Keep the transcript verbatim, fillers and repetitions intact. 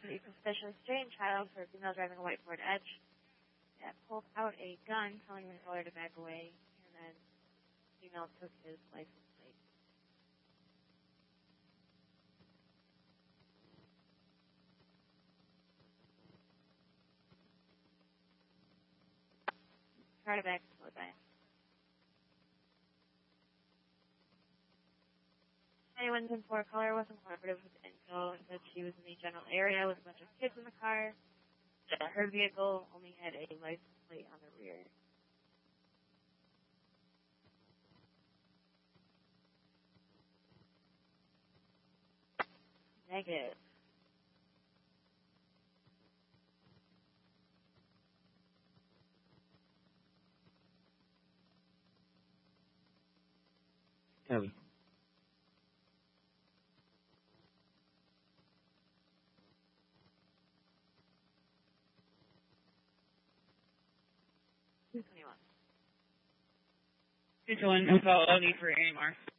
pretty suspicious. Strange child for a female driving a white Ford Edge that pulled out a gun, telling the caller to back away, and then the female took his license plate. Try to back slowed by. Anyone's in for color wasn't cooperative with the info and said she was in the general area with a bunch of kids in the car. That her vehicle only had a license plate on the rear. Negative. Copy. two twenty-one. two twenty-one, info, no need for A M R.